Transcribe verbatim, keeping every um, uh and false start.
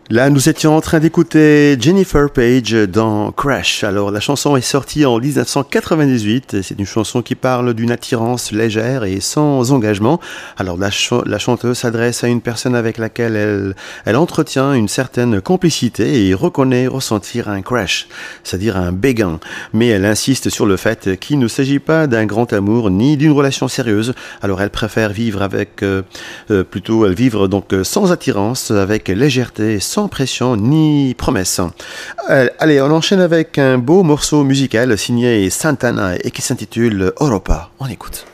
Là, nous étions en train d'écouter Jennifer Page dans Crash. Alors, la chanson est sortie en dix-neuf cent quatre-vingt-dix-huit. C'est une chanson qui parle d'une attirance légère et sans engagement. Alors, la, ch- la chanteuse s'adresse à une personne avec laquelle elle, elle entretient une certaine complicité et reconnaît ressentir un crash, c'est-à-dire un béguin. Mais elle insiste sur le fait qu'il ne s'agit pas d'un grand amour ni d'une relation sérieuse. Alors, elle préfère vivre avec, euh, euh, plutôt, elle vivre donc euh, sans attirance, avec légèreté, sans pression ni promesse. Euh, allez, on enchaîne avec un beau morceau musical signé Santana et qui s'intitule Europa. On écoute.